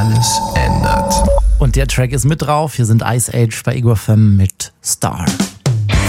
alles ändert. Und der Track ist mit drauf. Hier sind Ice Age bei Igor FM mit Star.